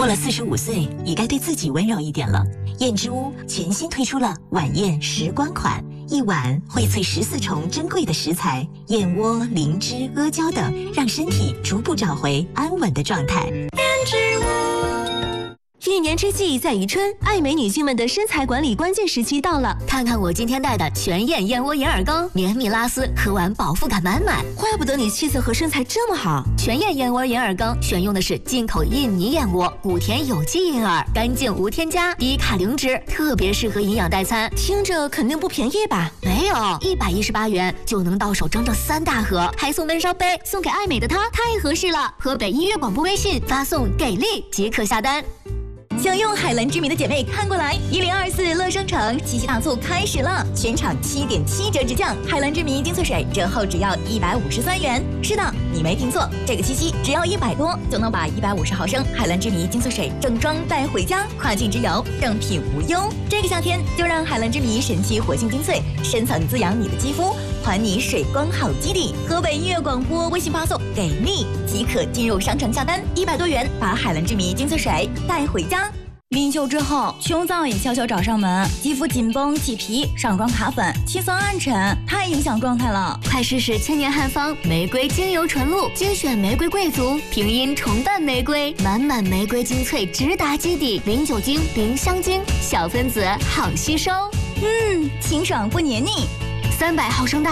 过了45岁，也该对自己温柔一点了。燕之屋全新推出了晚宴时光款，一碗荟萃14重珍贵的食材，燕窝、灵芝、阿胶等，让身体逐步找回安稳的状态。燕之屋。 一年之计在于春，爱美女性们的身材管理关键时期到了。 看看我今天带的全燕燕窝银耳羹，绵密拉丝，喝完饱腹感满满。 怪不得你气色和身材这么好。 全燕燕窝银耳羹选用的是进口印尼燕窝，谷田有机银耳，干净无添加，低卡零脂，特别适合营养代餐。 听着肯定不便宜吧？ 没有，118元就能到手整整3大盒，还送温烧杯，送给爱美的她太合适了。河北音乐广播微信发送“给力”即可下单。 想用海蓝之谜的姐妹看过来，1024乐商城七夕大促开始了，全场7.7折直降，海蓝之谜精粹水折后只要153元。是的，你没听错，这个七夕只要100多就能把150毫升海蓝之谜精粹水正装带回家，跨境直邮，正品无忧。这个夏天就让海蓝之谜神奇活性精粹深层滋养你的肌肤，还你水光好基底。河北音乐广播微信发送给力即可进入商城下单，100多元把海蓝之谜精粹水带回家。临休之后，胸燥也悄悄找上门，肌肤紧绷起皮，上妆卡粉，气色暗沉，太影响状态了。 快试试千年汉方玫瑰精油纯露，精选玫瑰贵族，平阴重瓣玫瑰，满满玫瑰精粹直达基底，零酒精，零香精，小分子好吸收。 清爽不黏腻。 300毫升大